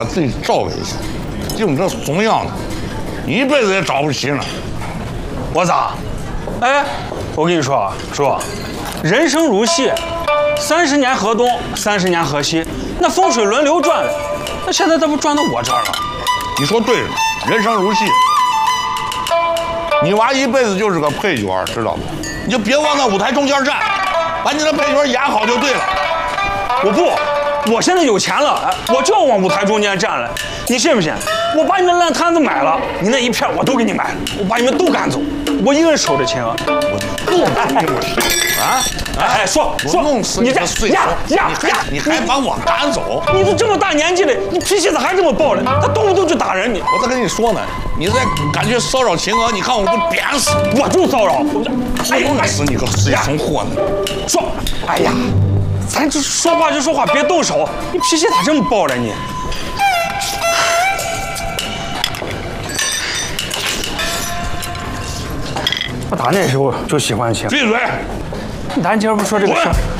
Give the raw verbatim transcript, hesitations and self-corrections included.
自己照顾一下，就你这怂样子，一辈子也找不齐呢。 我咋？哎，我跟你说啊，叔，人生如戏，三十年河东，三十年河西，那风水轮流转了。那现在这不转到我这儿了？ 你说对了，人生如戏，你娃一辈子就是个配角，知道吗？你就别往那舞台中间站，把你的配角演好就对了。 我不，我现在有钱了，哎，我就要往舞台中间站了。你信不信？我把你那烂摊子买了，你那一片我都给你买了，我把你们都赶走，我一个人守着秦娥。 我弄死你！啊！ 哎哎，说说， 弄死你！ 这呀呀呀！ 你还把我赶走？ 你都这么大年纪了，你脾气咋还这么暴呢？他动不动就打人你。 我在跟你说呢，你再敢去骚扰秦娥，你看我不扁死！ 我就骚扰！ 哎呀，弄死你个死怂货呢！ 说，哎呀，咱这说话就说话，别动手。你脾气咋这么暴了你？我打那时候就喜欢秦。 闭嘴！ 咱今儿不说这个事儿。